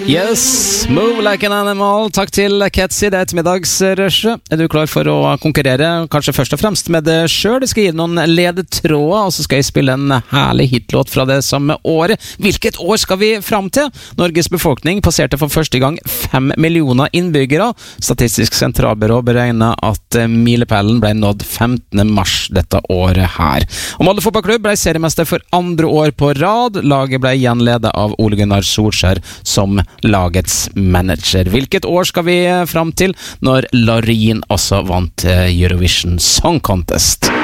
Yes, move like an animal. Takk til Ketsi, det ettermiddagsrushet. Du klar for å konkurrere, kanskje først og fremst med det selv? Jeg skal gi noen ledetråder, og så skal jeg spille en herlig hitlåt fra det samme året. Hvilket år skal vi frem til? Norges befolkning passerte for første gang 5 millioner innbyggere. Statistisk sentralbyrå beregner at milepælen ble nådd 15. mars dette året her. Og Molde fotballklubb ble seriemester for andre år på rad. Laget ble igjen ledet av Ole Gunnar Solskjær som lagets manager. Hvilket år skal vi frem til når Loreen også vant Eurovision Song Contest?